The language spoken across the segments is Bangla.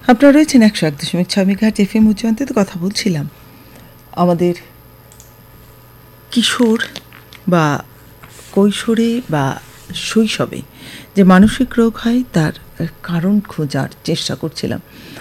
আপনারা রয়েছেন 101.6 মেগাহার্টজ এফএম উচ্চারণে কথা বলছিলাম আমাদের কিশোর বা কৈশোরে বা শৈশবে যে মানসিক রোগ হয় তার কারণ খোঁজার চেষ্টা করছিলাম।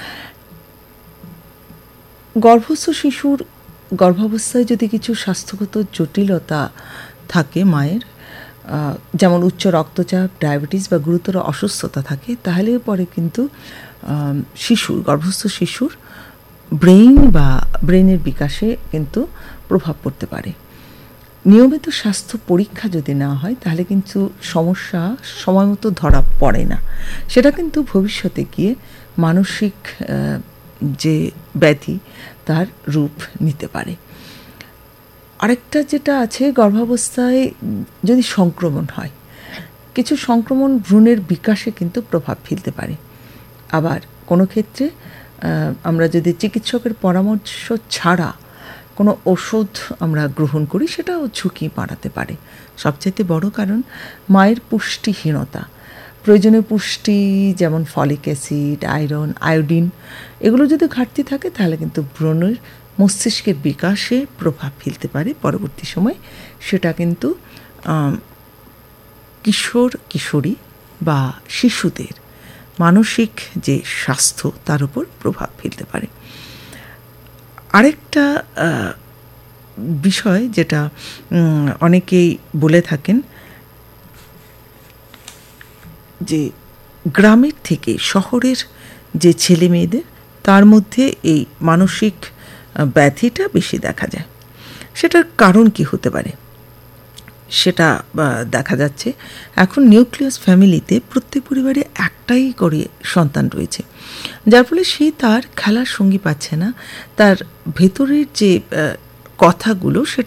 গর্ভস্থ শিশুর গর্ভাবস্থায় যদি কিছু স্বাস্থ্যগত জটিলতা থাকে মায়ের, যেমন উচ্চ রক্তচাপ, ডায়াবেটিস বা গুরুতর অসুস্থতা থাকে, তাহলে পরে কিন্তু গর্ভস্থ শিশুর ব্রেনের বিকাশে কিন্তু প্রভাব পড়তে পারে। নিয়মিত স্বাস্থ্য পরীক্ষা যদি না হয় তাহলে কিন্তু সমস্যা সময় মতো ধরা পড়ে না, সেটা কিন্তু ভবিষ্যতে গিয়ে মানসিক যে ব্যাধি তার রূপ নিতে পারে। আরেকটা যেটা আছে, গর্ভাবস্থায় যদি সংক্রমণ হয়, কিছু সংক্রমণ ভ্রূণের বিকাশে কিন্তু প্রভাব ফেলতে পারে। আবার কোনো ক্ষেত্রে আমরা যদি চিকিৎসকের পরামর্শ ছাড়া কোনো ওষুধ আমরা গ্রহণ করি, সেটাও ঝুঁকি বাড়াতে পারে। সবচাইতে বড় কারণ মায়ের পুষ্টিহীনতা। প্রয়োজনীয় পুষ্টি যেমন ফলিক অ্যাসিড, আয়রন, আয়োডিন, এগুলো যদি ঘাটতি থাকে তাহলে কিন্তু ভ্রূণের মস্তিষ্কের বিকাশে প্রভাব ফেলতে পারে পরবর্তী সময়। সেটা কিন্তু কিশোর কিশোরী বা শিশুদের মানসিক যে স্বাস্থ্য তার উপর প্রভাব ফেলতে পারে। আরেকটা বিষয় যেটা অনেকেই বলে থাকেন, যে গ্রামের থেকে শহরের যে ছেলে মেয়েদের তার মধ্যে এই মানসিক ব্যাধিটা বেশি দেখা যায়। সেটার কারণ কি হতে পারে? সেটা দেখা যাচ্ছে এখন নিউক্লিয়াস ফ্যামিলিতে প্রত্যেক পরিবারে একটাই করে সন্তান রয়েছে, যার ফলে সে তার খেলার সঙ্গী পাচ্ছে না। তার ভেতরের যে কথাগুলো সেটা